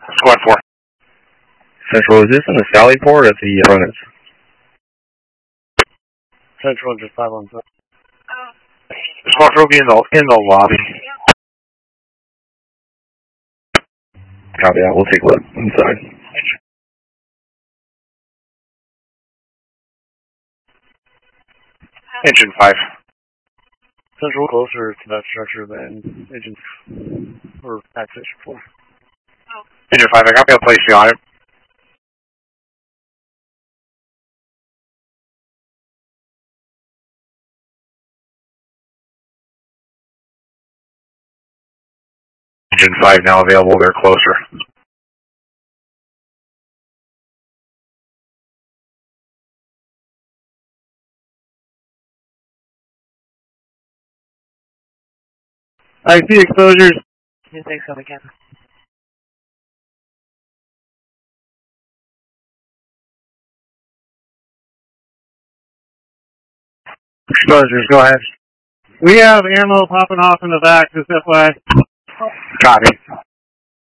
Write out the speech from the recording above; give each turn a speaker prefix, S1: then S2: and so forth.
S1: Squad 4.
S2: Central, is this in the Sally port or at the Hornets?
S3: Central, just 517.
S1: Squad 4 will be in the lobby.
S2: Copy that. We'll take a look inside.
S1: Engine 5.
S3: Central closer to that structure than Engine or Access 4.
S1: Engine 5, I got to place you on it. Engine 5 now available, they're closer.
S3: I see exposures.
S4: You think so, again?
S3: Exposures, go ahead. We have ammo popping off in the back, just FYI.
S1: Copy.